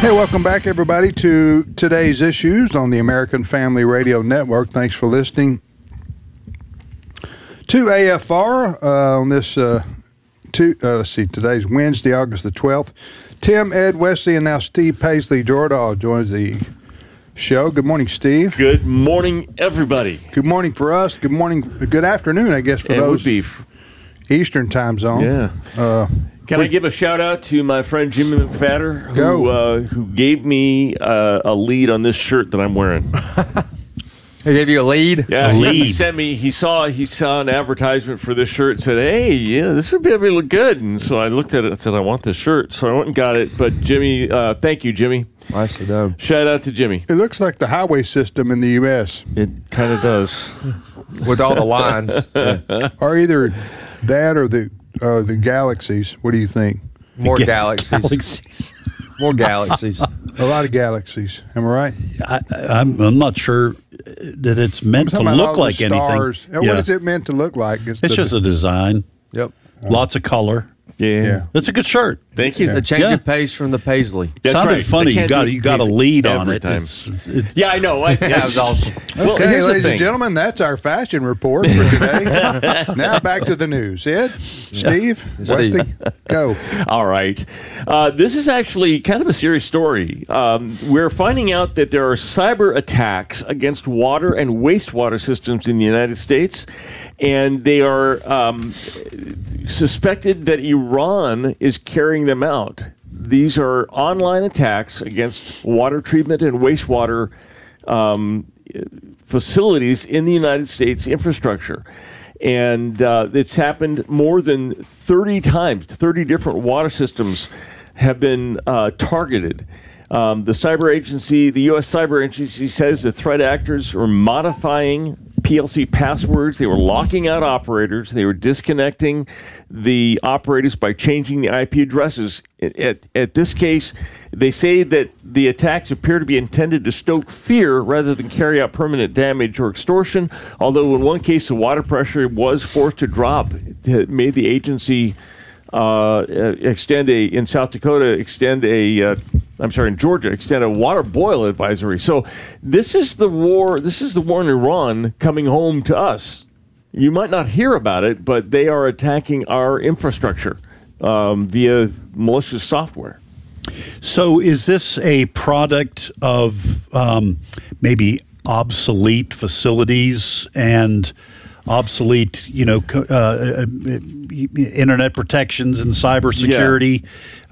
Hey, welcome back, everybody, to today's issues on the American Family Radio Network. Thanks for listening to AFR on this, today's Wednesday, August the 12th. Tim, Ed, Wesley, and now Steve Paisley Jordahl joins the show. Good morning, Steve. Good morning, everybody. Good morning for us. Good morning, good afternoon, I guess, for those Eastern time zone. Yeah. Can I give a shout out to my friend Jimmy McFadder, who gave me a lead on this shirt that I'm wearing? He gave you a lead? Yeah, he sent me. He saw an advertisement for this shirt and said, "Hey, yeah, this would be able to look good." And so I looked at it and said, "I want this shirt." So I went and got it. But Jimmy, thank you, Jimmy. Nicely done. Shout out to Jimmy. It looks like the highway system in the U.S. It kind of does, with all the lines. Or either that or the galaxies. What do you think? More galaxies. More galaxies. A lot of galaxies. Am I right? I'm not sure that it's meant to look like anything. What is it meant to look like? It's just a design. Yep. Lots of color. Yeah. That's a good shirt. Thank you. The change of pace from the Paisley. That's sounded right. funny. You got a lead on it. Yeah, I know. That was awesome. Well, okay, ladies and gentlemen, that's our fashion report for today. Now back to the news. Ed, Steve, Wesley, go. All right. This is actually kind of a serious story. We're finding out that there are cyber attacks against water and wastewater systems in the United States, and they are suspected that Iran is carrying them out. These are online attacks against water treatment and wastewater facilities in the United States infrastructure. And it's happened more than 30 times. 30 different water systems have been targeted. The cyber agency, the U.S. Cyber Agency, says the threat actors are modifying PLC passwords. They were locking out operators. They were disconnecting the operators by changing the IP addresses. At this case, they say that the attacks appear to be intended to stoke fear rather than carry out permanent damage or extortion. Although in one case, the water pressure was forced to drop. It made the agency in Georgia, extend a water boil advisory. So this is the war in Iran coming home to us. You might not hear about it, but they are attacking our infrastructure via malicious software. So is this a product of maybe obsolete facilities and obsolete, internet protections and cybersecurity,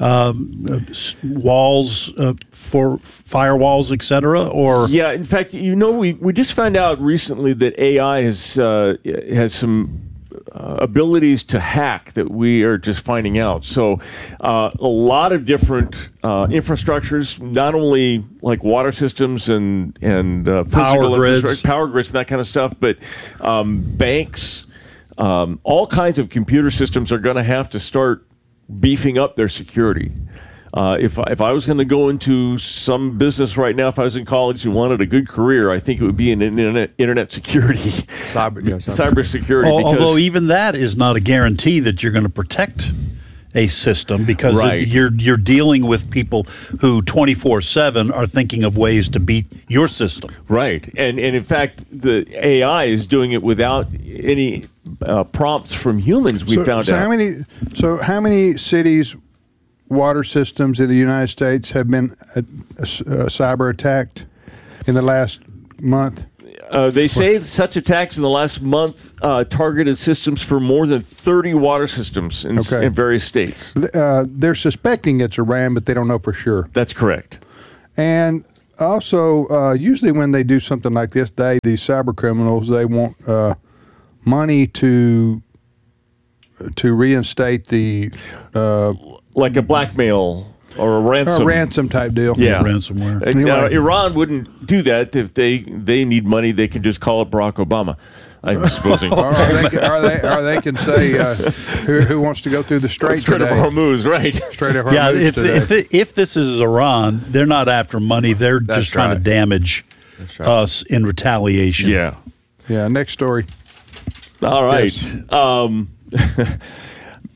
walls for firewalls, etc.? Or in fact, we just found out recently that AI has some abilities to hack that we are just finding out. So a lot of different infrastructures, not only like water systems and physical power grids and that kind of stuff, but banks, all kinds of computer systems are going to have to start beefing up their security. If I was going to go into some business right now, if I was in college and wanted a good career, I think it would be in internet security, cyber security. Although even that is not a guarantee that you're going to protect a system, because you're dealing with people who 24/7 are thinking of ways to beat your system. Right, and in fact, the AI is doing it without any prompts from humans. We found out. How many cities, water systems in the United States have been cyber attacked in the last month? They say such attacks in the last month targeted systems for more than 30 water systems in various states. They're suspecting it's Iran, but they don't know for sure. That's correct. And also, usually when they do something like this, these cyber criminals, they want money to reinstate the like a blackmail or a ransom. A ransom type deal. Yeah. Ransomware. Anyway. Iran wouldn't do that. If they need money, they can just call it Barack Obama, I'm supposing. Or they can say, who wants to go through the Strait of Hormuz, right? Strait of Hormuz if this is Iran, they're not after money. They're just trying to damage us in retaliation. Yeah, next story. All right. Yes.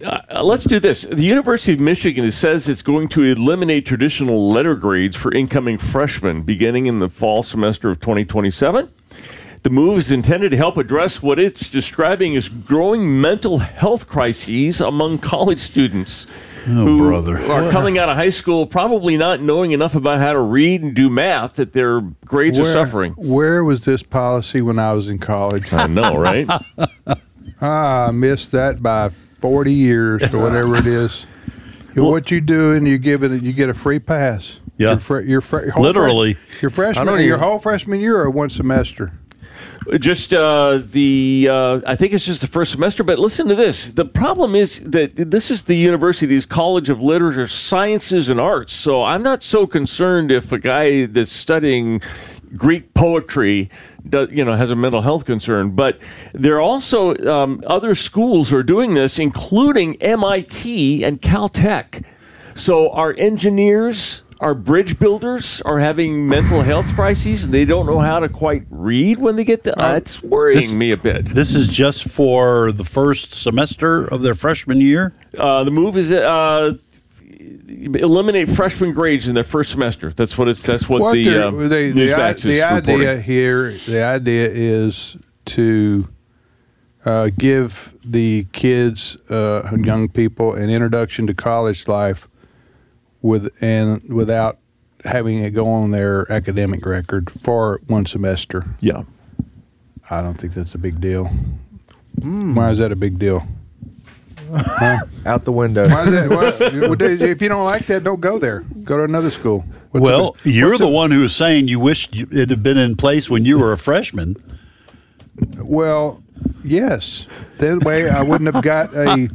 let's do this. The University of Michigan says it's going to eliminate traditional letter grades for incoming freshmen beginning in the fall semester of 2027. The move is intended to help address what it's describing as growing mental health crises among college students who are coming out of high school probably not knowing enough about how to read and do math that their grades are suffering. Where was this policy when I was in college? I know, right? I missed that by 40 years or whatever it is. What you do, and you get a free pass. Yeah, your literally your freshman, your whole freshman year or one semester. Just I think it's just the first semester. But listen to this. The problem is that this is the university's College of Literature, Sciences, and Arts. So I'm not so concerned if a guy that's studying Greek poetry has a mental health concern. But there are also other schools who are doing this, including MIT and Caltech. So our engineers, our bridge builders are having mental health crises, and they don't know how to quite read when they get to. It's worrying me a bit. This is just for the first semester of their freshman year? Uh, The move is eliminate freshman grades in their first semester. That's what the Newsmax is reporting. The idea is to give the kids, young people, an introduction to college life without having it go on their academic record for one semester. Yeah. I don't think that's a big deal. Why is that a big deal? Huh? Out the window. Why is that? If you don't like that, don't go there. Go to another school. You're the one who's saying you wish it had been in place when you were a freshman. Well, yes. That way I wouldn't have got a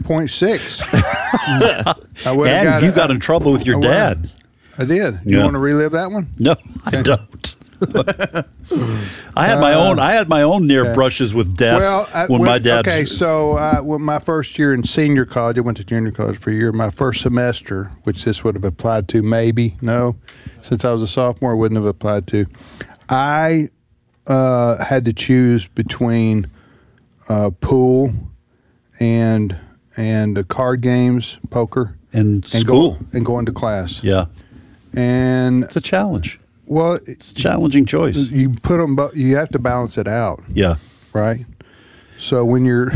1.6. And you got in trouble with your dad. I did. You want to relive that one? No, I don't. I had my own near brushes with death when my dad. Okay, so when my first year in senior college, I went to junior college for a year. My first semester, which this would have applied to, since I was a sophomore, wouldn't have applied to. I had to choose between pool and card games, poker, and school, and going to class. Yeah, and it's a challenge. Well, it's a challenging choice. You put them, but you have to balance it out. Yeah, right. So when you're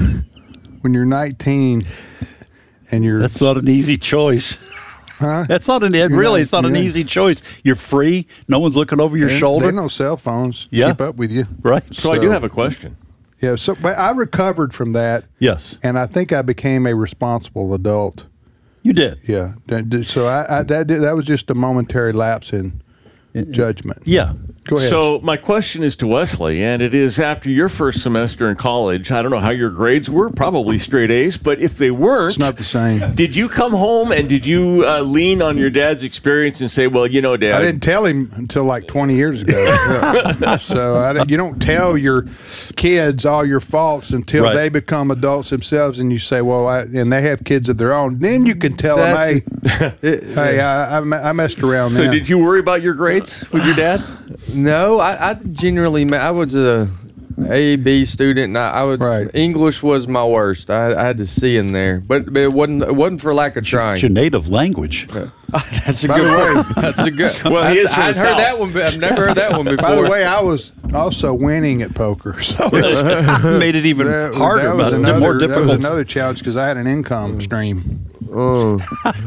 19 and that's not an easy choice. Huh? That's not it's not an easy choice. You're free. No one's looking over your shoulder. There are no cell phones. Keep up with you. Right. So I do have a question. Yeah. So but I recovered from that. Yes. And I think I became a responsible adult. You did. Yeah. So that was just a momentary lapse in judgment. Yeah. Go ahead. So my question is to Wesley, and it is after your first semester in college. I don't know how your grades were, probably straight A's, but if they weren't, it's not the same. Did you come home and did you lean on your dad's experience and say, well, Dad? I didn't tell him until like 20 years ago. So you don't tell your kids all your faults until they become adults themselves, and you say, well, and they have kids of their own. Then you can tell them, hey, I messed around. So did you worry about your grades with your dad? No, I generally, I was a A/B student, and I would English was my worst. I had to C in there, but it wasn't for lack of trying. It's your native language. That's a good one. That's a good. Well, I'd heard that one, but I've never heard that one before. By the way, I was also winning at poker, so it made it even harder, more difficult. That was another challenge because I had an income stream. Oh.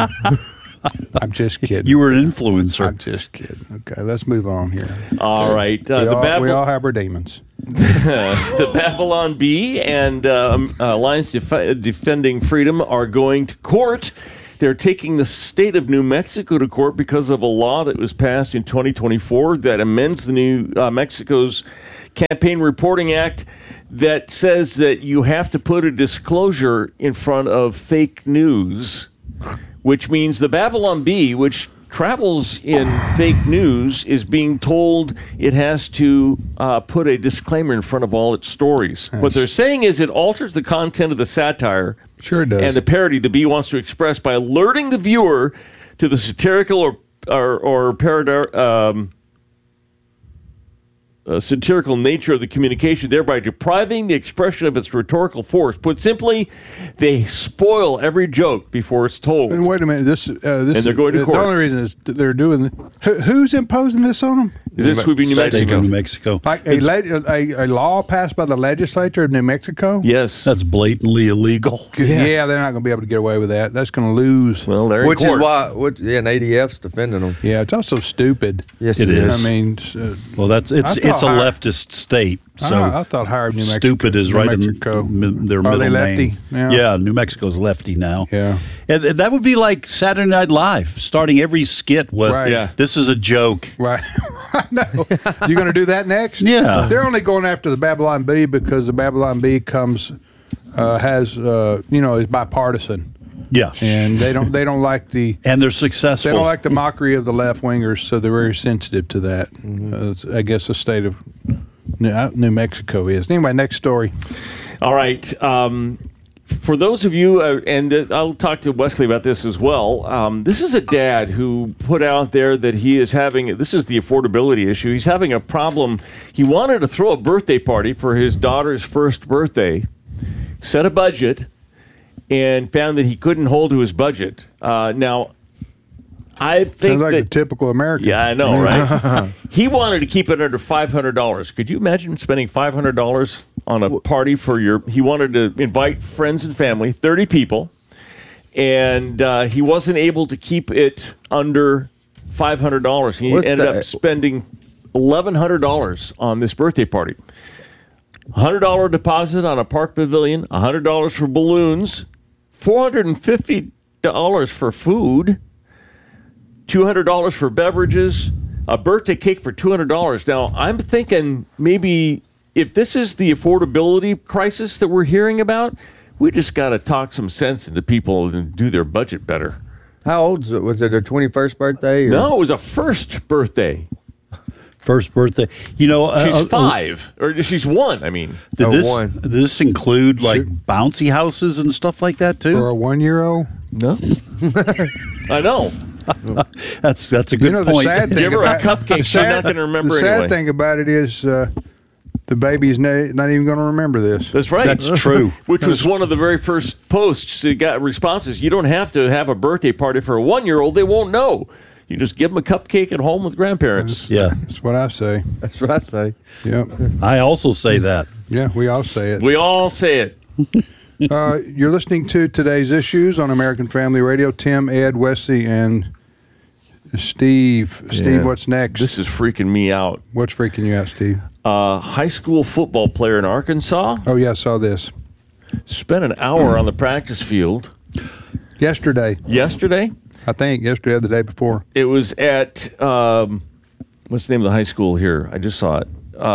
I'm just kidding. You were an influencer. I'm just kidding. Okay, let's move on here. All right. We all have our demons. The Babylon Bee and Alliance Defending Freedom are going to court. They're taking the state of New Mexico to court because of a law that was passed in 2024 that amends the New Mexico's Campaign Reporting Act that says that you have to put a disclosure in front of fake news, which means the Babylon Bee, which travels in fake news, is being told it has to put a disclaimer in front of all its stories. What they're saying is it alters the content of the satire. Sure it does. And the parody the Bee wants to express by alerting the viewer to the satirical or satirical nature of the communication, thereby depriving the expression of its rhetorical force. Put simply, they spoil every joke before it's told. And wait a minute, this and they're going to court. The only reason is they're doing who's imposing this on them? This would be New Mexico. New Mexico. Like a law passed by the legislature of New Mexico? Yes. That's blatantly illegal. Yes. Yeah, they're not going to be able to get away with that. That's going to lose. Well, they're in Which court. is why, and ADF's defending them. Yeah, it's also stupid. Yes, it is. I mean, well, it's a leftist state. So I thought higher New Mexico. Stupid is right in their middle they lefty name. now? Yeah, New Mexico's lefty now. Yeah. And that would be like Saturday Night Live, starting every skit with, this is a joke. Right. No. You going to do that next? Yeah. They're only going after the Babylon Bee because the Babylon Bee is bipartisan. Yeah. And they don't like and they're successful. They don't like the mockery of the left wingers, so they're very sensitive to that. I guess the state of New Mexico is. Anyway, next story. All right. For those of you, and I'll talk to Wesley about this as well, this is a dad who put out there that he is having, this is the affordability issue, he's having a problem. He wanted to throw a birthday party for his daughter's first birthday, set a budget, and found that he couldn't hold to his budget. Now, I think sounds like a typical American. Yeah, I know, right? He wanted to keep it under $500. Could you imagine spending $500 on a party for he wanted to invite friends and family, 30 people, and he wasn't able to keep it under $500. He ended up spending $1,100 on this birthday party. $100 deposit on a park pavilion, $100 for balloons, $450 for food, $200 for beverages, a birthday cake for $200. Now, I'm thinking maybe if this is the affordability crisis that we're hearing about, we just got to talk some sense into people and do their budget better. How old is it? Was it her 21st birthday? Or? No, it was a first birthday. First birthday. She's 5, or she's 1, I mean. Did this include, like, bouncy houses and stuff like that, too? For a 1-year-old? No. I know. That's a good point. The sad thing Give her a cupcake. She's not going to remember anyway. The sad thing about it is the baby's not even going to remember this. That's right. That's true. Which was one of the very first posts that got responses. You don't have to have a birthday party for a 1-year-old. They won't know. You just give them a cupcake at home with grandparents. Yeah. That's what I say. That's what I say. Yep. I also say that. Yeah, we all say it. We all say it. You're listening to today's issues on American Family Radio. Tim, Ed, Wesley, and Steve. Steve, what's next? This is freaking me out. What's freaking you out, Steve? High school football player in Arkansas. Oh, yeah, I saw this. Spent an hour on the practice field. Yesterday? I think yesterday or the day before. It was at, what's the name of the high school here? I just saw it.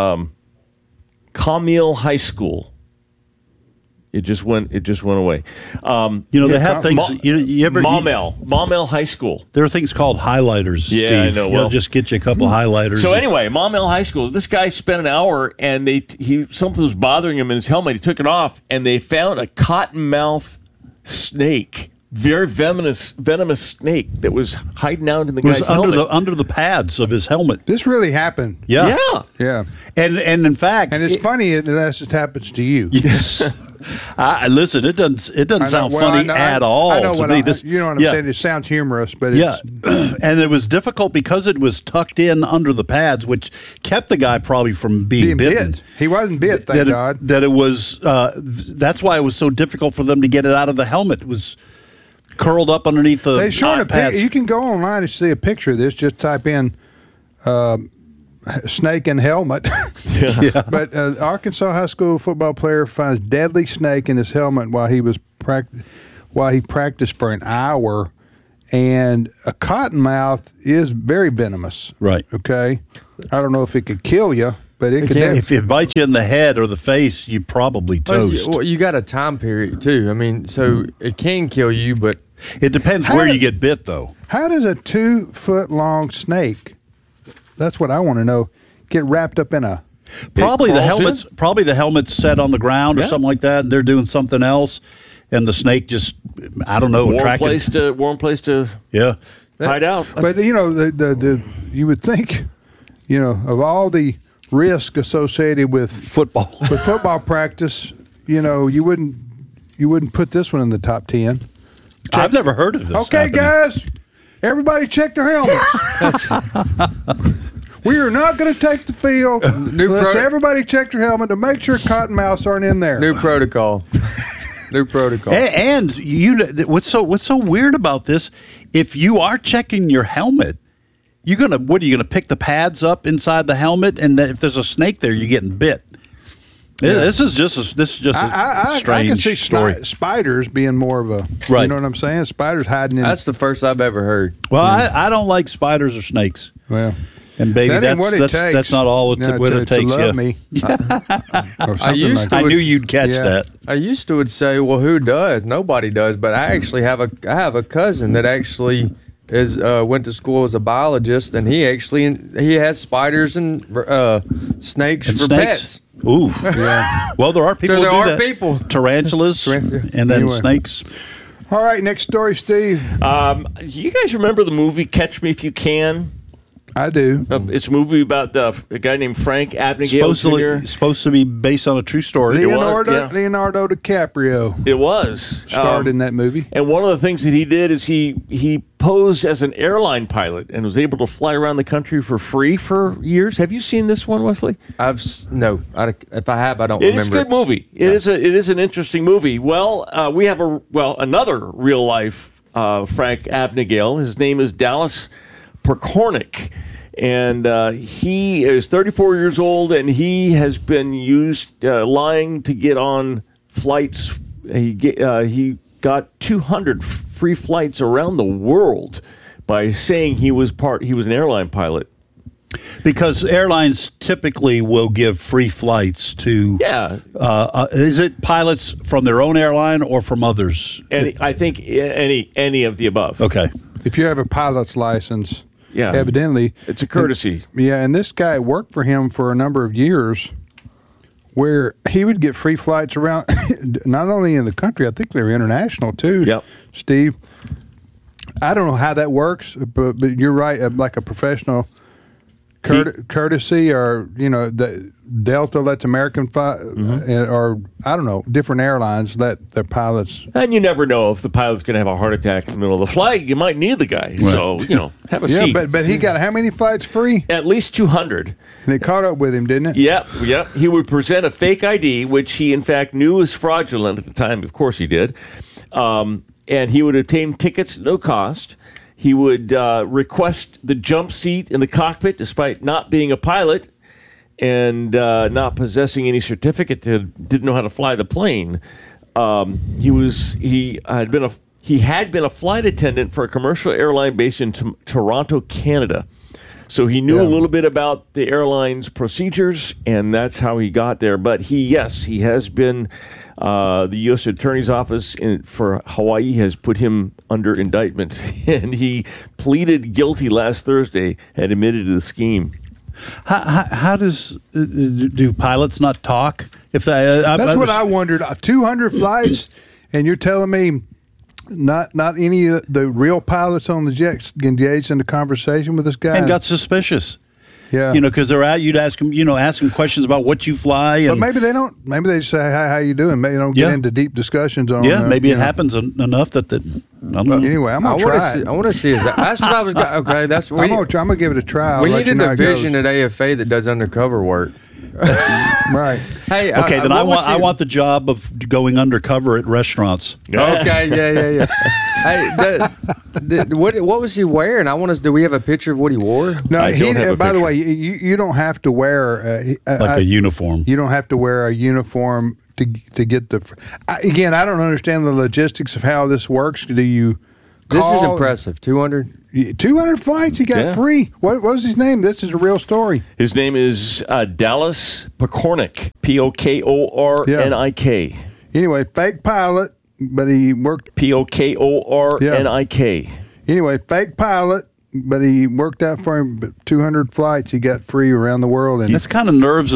Camille High School. It just went away. They have things. Maumelle High School. There are things called highlighters. Yeah, Steve. I know. Well, just get you a couple highlighters. So anyway, Maumelle High School. This guy spent an hour, and something was bothering him in his helmet. He took it off, and they found a cottonmouth snake, very venomous snake that was hiding out in the guy's helmet. Under the pads of his helmet. This really happened. Yeah. Yeah. And in fact, and it's funny unless it happens to you. Yes. Listen, it doesn't sound funny at all. I know to me. You know what I'm saying? It sounds humorous, but it's... and it was difficult because it was tucked in under the pads, which kept the guy probably from being bitten. He wasn't bit, thank God. That it was... that's why it was so difficult for them to get it out of the helmet. It was curled up underneath the pads. You can go online and see a picture of this. Just type in... snake and helmet. But Arkansas high school football player finds deadly snake in his helmet while he practiced for an hour. And a cottonmouth is very venomous. Right. Okay. I don't know if it could kill you, but it could. If it bites you in the head or the face, you probably toast. Well, you got a time period too. I mean, so it can kill you, but it depends where you get bit, though. How does a 2-foot-long snake? That's what I want to know. Get wrapped up in a probably the helmet's set on the ground or something like that, and they're doing something else, and the snake just warm place to hide out. But you would think, of all the risk associated with football practice, you wouldn't put this one in the top 10. I've never heard of this. Okay, guys, everybody check their helmets. We are not going to take the field unless everybody check their helmet to make sure cottonmouths aren't in there. New protocol. New protocol. And what's so weird about this? If you are checking your helmet, you're gonna pick the pads up inside the helmet, and if there's a snake there, you're getting bit. Yeah. This is just a strange I can see story. Spiders being more of a, right. You know what I'm saying? Spiders hiding in. That's the first I've ever heard. Well, I don't like spiders or snakes. Well. And baby, that's not all what it takes. To love me. I knew you'd catch that. I used to say, well, who does? Nobody does. But I actually have a cousin that actually went to school as a biologist, and he has spiders and snakes for pets. Ooh, yeah. Well, there are people. So there who do are that. people. Tarantulas, and then snakes. All right, next story, Steve. You guys remember the movie Catch Me If You Can? I do. It's a movie about a guy named Frank Abagnale Jr. Supposed to be based on a true story. Leonardo DiCaprio. It was. Starred in that movie. And one of the things that he did is he posed as an airline pilot and was able to fly around the country for free for years. Have you seen this one, Wesley? No. If I have, I don't remember. It's a good movie. It is an interesting movie. Well, we have another real life Frank Abagnale. His name is Dallas Peckornik, and he is 34 years old, and he has been used lying to get on flights. He got 200 free flights around the world by saying he was an airline pilot. Because airlines typically will give free flights to. Yeah. Is it pilots from their own airline or from others? I think any of the above. Okay. If you have a pilot's license. Yeah, evidently. It's a courtesy. And this guy worked for him for a number of years where he would get free flights around, not only in the country, I think they were international too, yep. Steve. I don't know how that works, but you're right, like a professional courtesy or, the Delta lets American fly, or I don't know, different airlines let their pilots. And you never know if the pilot's going to have a heart attack in the middle of the flight. You might need the guy. Right. So, have a seat. Yeah, but he got how many flights free? At least 200. And they caught up with him, didn't it? Yep. He would present a fake ID, which he, in fact, knew was fraudulent at the time. Of course he did. And he would obtain tickets at no cost. He would request the jump seat in the cockpit despite not being a pilot and not possessing any certificate, didn't know how to fly the plane. He had been a flight attendant for a commercial airline based in Toronto, Canada. So he knew a little bit about the airline's procedures, and that's how he got there. But he has been, the U.S. Attorney's Office for Hawaii has put him under indictment, and he pleaded guilty last Thursday and admitted to the scheme. How do pilots not talk? That's what I wondered. 200 flights, and you're telling me not any of the real pilots on the jets engaged in the conversation with this guy and got suspicious. Yeah, because they're out. You'd ask them questions about what you fly. But maybe they don't. Maybe they just say, "Hi, how you doing?" Maybe they don't get into deep discussions on. Yeah, maybe it happens enough that. I don't know. Anyway, I'm gonna try. I want to see. That's what I was. Okay, that's. I'm gonna give it a try. We need a division at AFA that does undercover work. Right. Hey. Okay, then I want the job of going undercover at restaurants. Okay. Yeah. Hey, what was he wearing? Do we have a picture of what he wore? No, by the way, you don't have to wear a uniform. You don't have to wear a uniform to get the. Again, I don't understand the logistics of how this works. Do you? This is impressive. 200 flights he got free. What was his name? This is a real story. His name is Dallas Peckornik. Pokornik. Anyway, fake pilot, but he worked. Pokornik. Anyway, fake pilot, but he worked out for him 200 flights he got free around the world. And that's kind of nerves